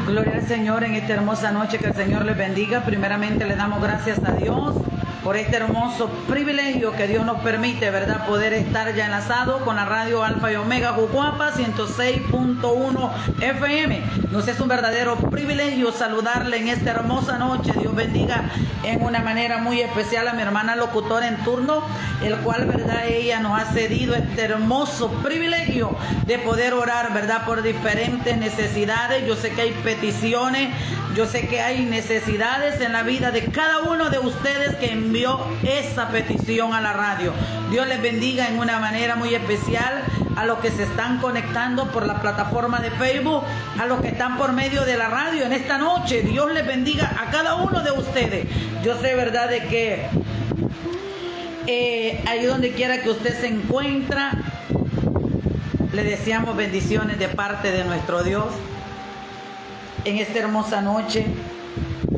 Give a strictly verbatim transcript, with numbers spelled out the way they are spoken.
Gloria al Señor en esta hermosa noche, que el Señor les bendiga. Primeramente le damos gracias a Dios por este hermoso privilegio que Dios nos permite, ¿verdad? Poder estar ya enlazado con la radio Alfa y Omega Jucuapa ciento seis punto uno F M. Nos es un verdadero privilegio saludarle en esta hermosa noche. Dios bendiga en una manera muy especial a mi hermana locutora en turno, el cual, ¿verdad? Ella nos ha cedido este hermoso privilegio de poder orar, ¿verdad? Por diferentes necesidades. Yo sé que hay peticiones, yo sé que hay necesidades en la vida de cada uno de ustedes que envió esa petición a la radio. Dios les bendiga en una manera muy especial a los que se están conectando por la plataforma de Facebook, a los que están por medio de la radio en esta noche. Dios les bendiga a cada uno de ustedes. Yo sé, ¿verdad?, de que eh, ahí donde quiera que usted se encuentra, le deseamos bendiciones de parte de nuestro Dios en esta hermosa noche.